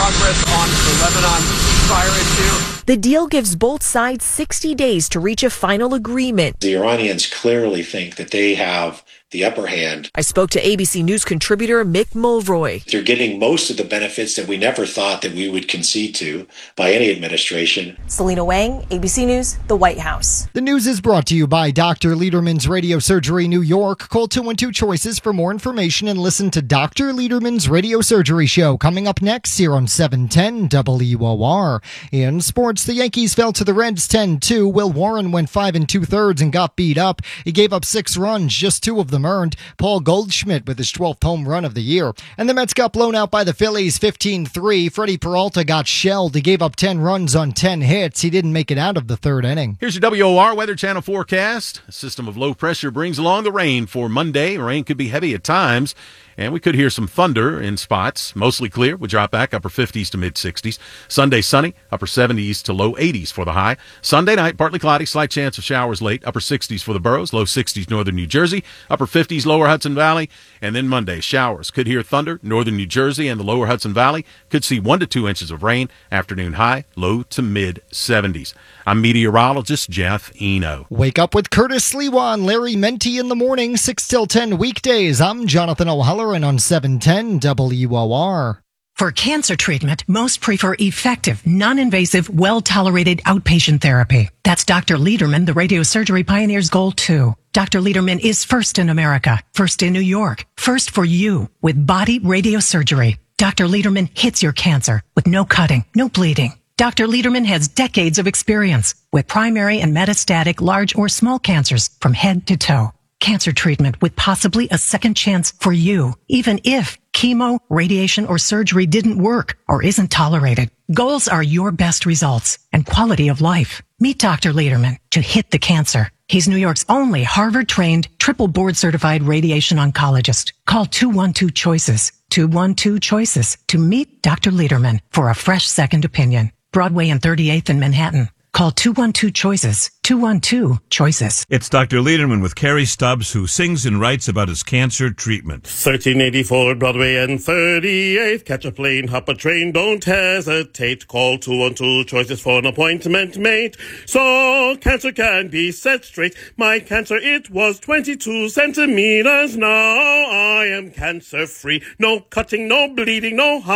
progress on the Lebanon ceasefire issue. The deal gives both sides 60 days to reach a final agreement. The Iranians clearly think that they have the upper hand. I spoke to ABC News contributor Mick Mulroy. They're getting most of the benefits that we never thought that we would concede to by any administration. Selena Wang, ABC News, the White House. The news is brought to you by Dr. Lederman's Radio Surgery New York. Call 212-CHOICES for more information and listen to Dr. Lederman's Radio Surgery Show coming up next here on 710 WOR. In sports, the Yankees fell to the Reds 10-2. Will Warren went 5 2/3 and got beat up. He gave up 6 runs, just 2 of them earned. Paul Goldschmidt with his 12th home run of the year. And the Mets got blown out by the Phillies 15-3. Freddie Peralta got shelled. He gave up 10 runs on 10 hits. He didn't make it out of the third inning. Here's your WOR Weather Channel forecast. A system of low pressure brings along the rain for Monday. Rain could be heavy at times, and we could hear some thunder in spots. Mostly clear. We drop back upper 50s to mid 60s. Sunday sunny, upper 70s to low 80s for the high. Sunday night, partly cloudy, slight chance of showers late, upper 60s for the boroughs, low 60s northern New Jersey, upper 50s lower Hudson Valley. And then Monday, showers. Could hear thunder, northern New Jersey and the lower Hudson Valley. Could see 1 to 2 inches of rain. Afternoon high, low to mid 70s. I'm meteorologist Jeff Eno. Wake up with Curtis Sliwa and Larry Menti in the morning, 6 till 10 weekdays. I'm Jonathan O'Halloran on 710 WOR. For cancer treatment, most prefer effective, non-invasive, well-tolerated outpatient therapy. That's Dr. Lederman, the radiosurgery pioneer's goal, too. Dr. Lederman is first in America, first in New York, first for you with body radiosurgery. Dr. Lederman hits your cancer with no cutting, no bleeding. Dr. Lederman has decades of experience with primary and metastatic large or small cancers from head to toe. Cancer treatment with possibly a second chance for you, even if chemo, radiation, or surgery didn't work or isn't tolerated. Goals are your best results and quality of life. Meet Dr. Lederman to hit the cancer. He's New York's only Harvard-trained, triple board-certified radiation oncologist. Call 212-CHOICES, 212-CHOICES to meet Dr. Lederman for a fresh second opinion. Broadway and 38th in Manhattan. Call 212-CHOICES, 212-CHOICES. It's Dr. Lederman with Kerry Stubbs, who sings and writes about his cancer treatment. 1384 Broadway and 38th. Catch a plane, hop a train, don't hesitate. Call 212-CHOICES for an appointment made. So cancer can be set straight. My cancer, it was 22 centimeters. Now I am cancer-free. No cutting, no bleeding, no